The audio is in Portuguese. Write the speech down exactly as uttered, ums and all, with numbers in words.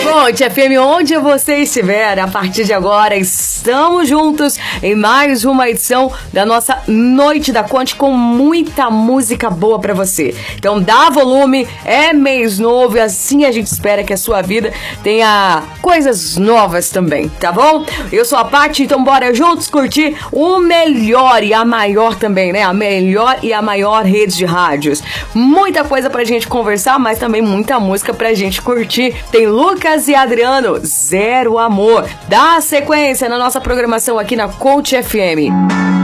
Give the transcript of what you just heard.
Conte F M, onde você estiver, a partir de agora estamos juntos em mais uma edição da nossa Noite da Conte com muita música boa pra você. Então dá volume, é mês novo e assim a gente espera que a sua vida tenha coisas novas também, tá bom? Eu sou a Paty, então bora juntos curtir o melhor e a maior também, né? A melhor e a maior rede de rádios. Muita coisa pra gente conversar, mas também muita música pra gente curtir. Tem Lucas e Adriano, Zero Amor. Dá sequência na nossa programação aqui na Conte F M.